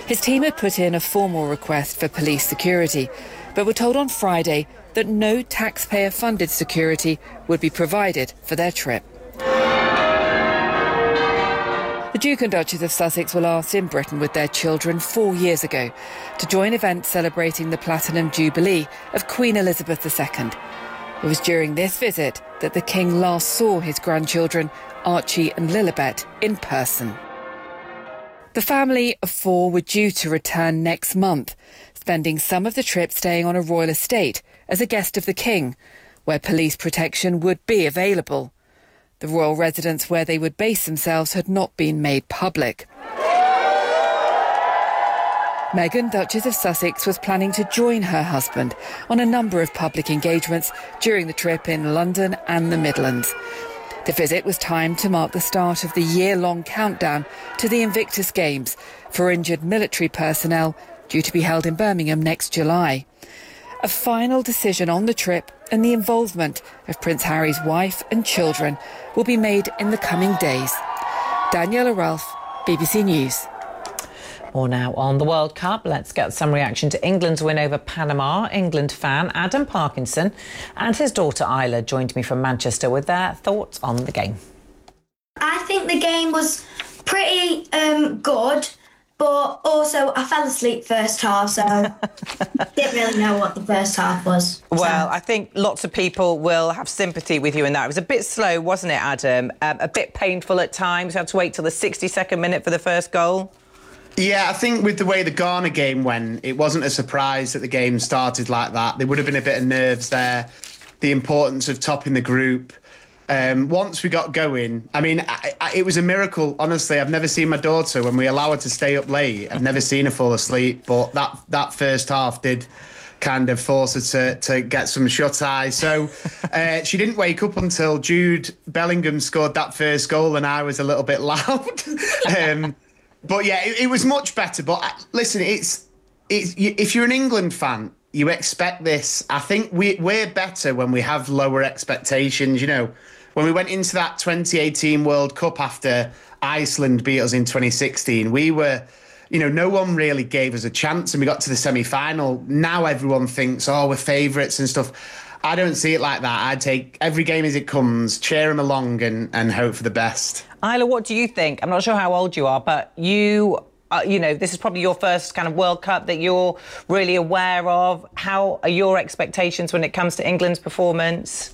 His team had put in a formal request for police security, but were told on Friday that no taxpayer-funded security would be provided for their trip. The Duke and Duchess of Sussex were last in Britain with their children 4 years ago to join events celebrating the Platinum Jubilee of Queen Elizabeth II. It was during this visit that the King last saw his grandchildren, Archie and Lilibet, in person. The family of four were due to return next month, spending some of the trip staying on a royal estate as a guest of the King, where police protection would be available. The royal residence where they would base themselves had not been made public. Meghan, Duchess of Sussex, was planning to join her husband on a number of public engagements during the trip in London and the Midlands. The visit was timed to mark the start of the year-long countdown to the Invictus Games for injured military personnel, due to be held in Birmingham next July. A final decision on the trip and the involvement of Prince Harry's wife and children will be made in the coming days. Daniela Ralph, BBC News. More now on the World Cup. Let's get some reaction to England's win over Panama. England fan Adam Parkinson and his daughter Isla joined me from Manchester with their thoughts on the game. I think the game was pretty good, but also I fell asleep first half, so didn't really know what the first half was. Well, I think lots of people will have sympathy with you in that. It was a bit slow, wasn't it, Adam? A bit painful at times. You had to wait till the 62nd minute for the first goal. Yeah, I think with the way the Ghana game went, it wasn't a surprise that the game started like that. There would have been a bit of nerves there. The importance of topping the group. Once we got going, I mean, it was a miracle. Honestly, I've never seen my daughter, when we allow her to stay up late, I've never seen her fall asleep. But that first half did kind of force her to get some shut-eye. So she didn't wake up until Jude Bellingham scored that first goal, and I was a little bit loud. But yeah, it was much better. But listen, it's if you're an England fan, you expect this. I think we're better when we have lower expectations. You know, when we went into that 2018 World Cup after Iceland beat us in 2016, we were, you know, no one really gave us a chance, and we got to the semi-final. Now everyone thinks, oh, we're favourites and stuff. I don't see it like that. I take every game as it comes, cheer them along and hope for the best. Isla, what do you think? I'm not sure how old you are, but you know, this is probably your first kind of World Cup that you're really aware of. How are your expectations when it comes to England's performance?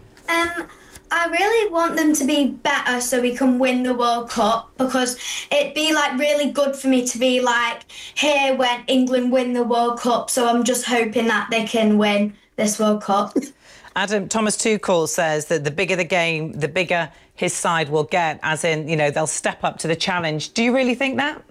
I really want them to be better so we can win the World Cup, because it'd be like really good for me to be like here when England win the World Cup. So I'm just hoping that they can win this World Cup. Adam, Thomas Tuchel says that the bigger the game, the bigger his side will get, as in, you know, they'll step up to the challenge. Do you really think that?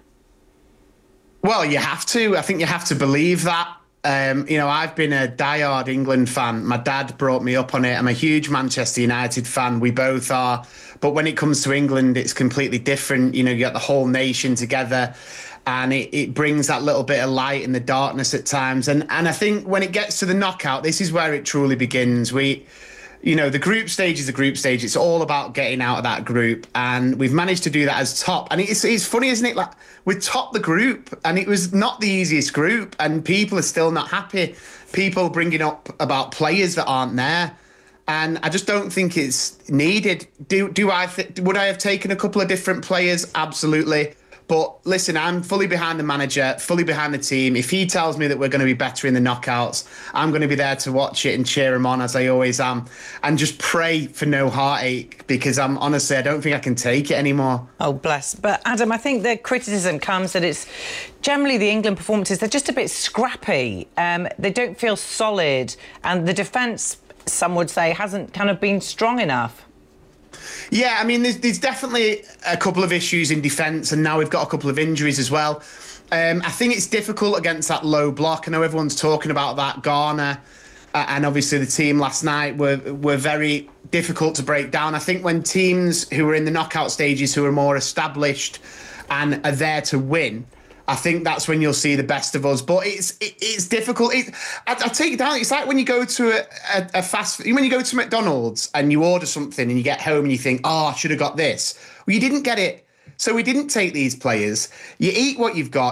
Well, you have to. I think you have to believe that. You know, I've been a diehard England fan. My dad brought me up on it. I'm a huge Manchester United fan. We both are. But when it comes to England, it's completely different. You know, you get the whole nation together, and it brings that little bit of light in the darkness at times. And I think when it gets to the knockout, this is where it truly begins. You know, the group stage is a group stage. It's all about getting out of that group. And we've managed to do that as top. And it's funny, isn't it? Like, we topped the group, and it was not the easiest group. And people are still not happy. People bringing up about players that aren't there. And I just don't think it's needed. Would I have taken a couple of different players? Absolutely. But listen, I'm fully behind the manager, fully behind the team. If he tells me that we're going to be better in the knockouts, I'm going to be there to watch it and cheer him on, as I always am, and just pray for no heartache, because I don't think I can take it anymore. Oh, bless. But Adam, I think the criticism comes that it's generally the England performances, they're just a bit scrappy. They don't feel solid, and the defence, some would say, hasn't kind of been strong enough. Yeah, I mean, there's definitely a couple of issues in defence, and now we've got a couple of injuries as well. I think it's difficult against that low block. I know everyone's talking about that. Ghana and obviously the team last night were very difficult to break down. I think when teams who are in the knockout stages, who are more established and are there to win, I think that's when you'll see the best of us. But it's difficult. I'll take it down. It's like when you go to when you go to McDonald's and you order something and you get home and you think, oh, I should have got this. Well, you didn't get it. So we didn't take these players. You eat what you've got.